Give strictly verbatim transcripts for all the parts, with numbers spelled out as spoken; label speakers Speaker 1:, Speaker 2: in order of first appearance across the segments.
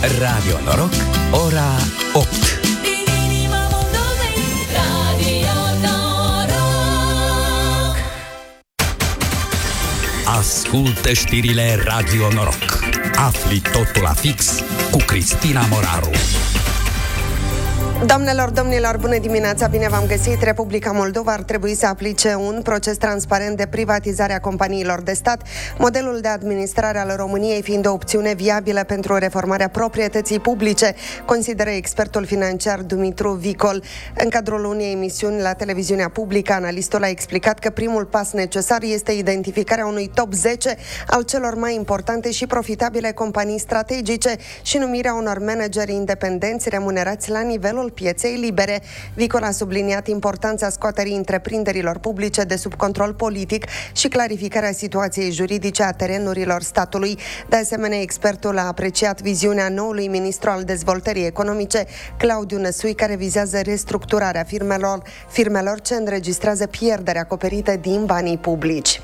Speaker 1: Radio Noroc, ora opt. Ascultă știrile Radio Noroc. Afli totul la fix cu Cristina Moraru.
Speaker 2: Doamnelor, domnilor, bună dimineața, bine v-am găsit. Republica Moldova ar trebui să aplice un proces transparent de privatizare a companiilor de stat, modelul de administrare al României fiind o opțiune viabilă pentru reformarea proprietății publice, consideră expertul financiar Dumitru Vicol. În cadrul unei emisiuni la televiziunea publică, analistul a explicat că primul pas necesar este identificarea unui top zece al celor mai importante și profitabile companii strategice și numirea unor manageri independenți remunerați la nivelul pieței libere. Vicol a subliniat importanța scoaterii întreprinderilor publice de sub control politic și clarificarea situației juridice a terenurilor statului. De asemenea, expertul a apreciat viziunea noului ministru al dezvoltării economice, Claudiu Năsui, care vizează restructurarea firmelor, firmelor ce înregistrează pierderi acoperite din banii publici.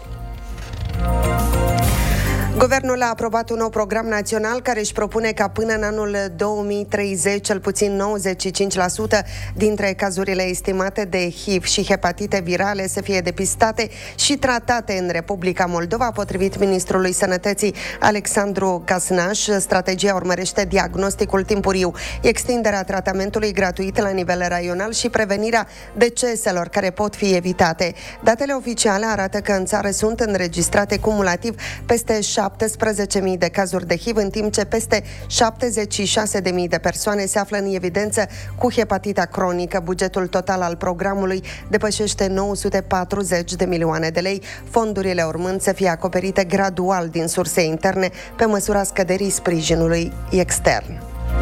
Speaker 2: Guvernul a aprobat un nou program național care își propune ca până în anul două mii treizeci cel puțin nouăzeci și cinci la sută dintre cazurile estimate de H I V și hepatite virale să fie depistate și tratate în Republica Moldova. Potrivit ministrului Sănătății Alexandru Casnaș, strategia urmărește diagnosticul timpuriu, extinderea tratamentului gratuit la nivel raional și prevenirea deceselor care pot fi evitate. Datele oficiale arată că în țară sunt înregistrate cumulativ peste șaptesprezece mii de cazuri de H I V, în timp ce peste șaptezeci și șase de mii de persoane se află în evidență cu hepatita cronică. Bugetul total al programului depășește nouă sute patruzeci de milioane de lei, fondurile urmând să fie acoperite gradual din surse interne pe măsura scăderii sprijinului extern.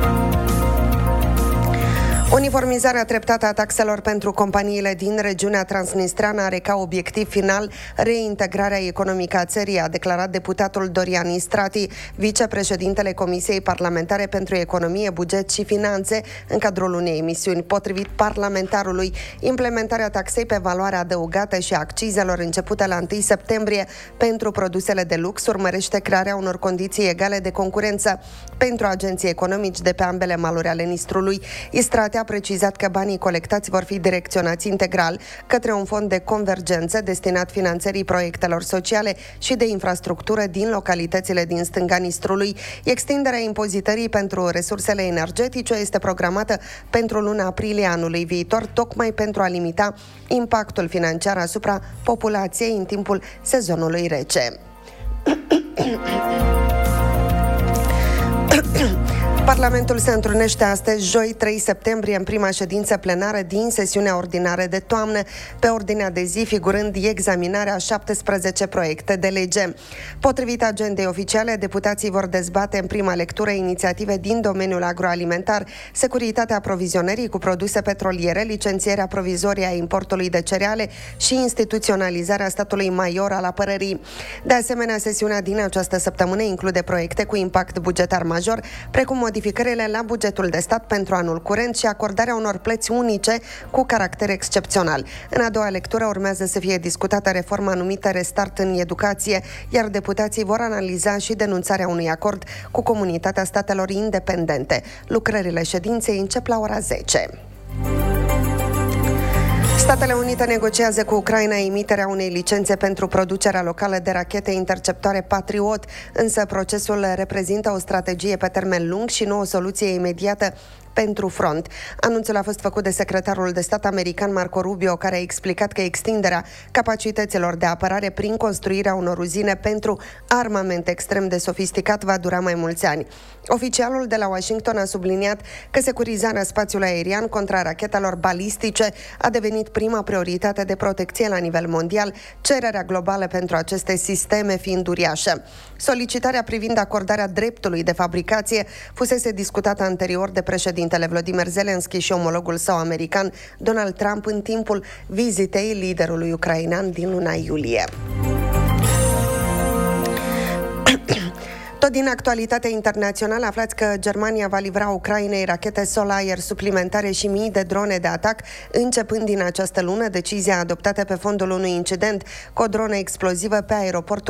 Speaker 2: Uniformizarea treptată a taxelor pentru companiile din regiunea transnistreană are ca obiectiv final reintegrarea economică a țării, a declarat deputatul Dorian Istrati, vicepreședintele Comisiei Parlamentare pentru Economie, Buget și Finanțe, în cadrul unei emisiuni. Potrivit parlamentarului, implementarea taxei pe valoare adăugată și accizelor începute la întâi septembrie pentru produsele de lux urmărește crearea unor condiții egale de concurență pentru agenții economici de pe ambele maluri ale Nistrului. Istrati a precizat că banii colectați vor fi direcționați integral către un fond de convergență destinat finanțării proiectelor sociale și de infrastructură din localitățile din stânga Nistrului. Extinderea impozitării pentru resursele energetice este programată pentru luna aprilie anului viitor, tocmai pentru a limita impactul financiar asupra populației în timpul sezonului rece. Parlamentul se întrunește astăzi, joi trei septembrie, în prima ședință plenară din sesiunea ordinară de toamnă, pe ordinea de zi figurând examinarea a șaptesprezece proiecte de lege. Potrivit agendei oficiale, deputații vor dezbate în prima lectură inițiative din domeniul agroalimentar, securitatea aprovizionării cu produse petroliere, licențierea provizorie a importului de cereale și instituționalizarea statului major al apărării. De asemenea, sesiunea din această săptămână include proiecte cu impact bugetar major, precum modificările la bugetul de stat pentru anul curent și acordarea unor plăți unice cu caracter excepțional. În a doua lectură urmează să fie discutată reforma numită Restart în educație, iar deputații vor analiza și denunțarea unui acord cu Comunitatea Statelor Independente. Lucrările ședinței încep la ora zece. Statele Unite negociază cu Ucraina emiterea unei licențe pentru producerea locală de rachete interceptoare Patriot, însă procesul reprezintă o strategie pe termen lung și nu o soluție imediată pentru front. Anunțul a fost făcut de secretarul de stat american Marco Rubio, care a explicat că extinderea capacităților de apărare prin construirea unor uzine pentru armament extrem de sofisticat va dura mai mulți ani. Oficialul de la Washington a subliniat că securizarea spațiului aerian contra rachetelor balistice a devenit prima prioritate de protecție la nivel mondial, cererea globală pentru aceste sisteme fiind uriașă. Solicitarea privind acordarea dreptului de fabricație fusese discutată anterior de președintele Volodymyr Zelensky și omologul său american Donald Trump în timpul vizitei liderului ucrainean din luna iulie. Tot din actualitatea internațională aflați că Germania va livra Ucrainei rachete Sol-Air suplimentare și mii de drone de atac începând din această lună, decizia adoptată pe fondul unui incident cu o dronă explozivă pe aeroportul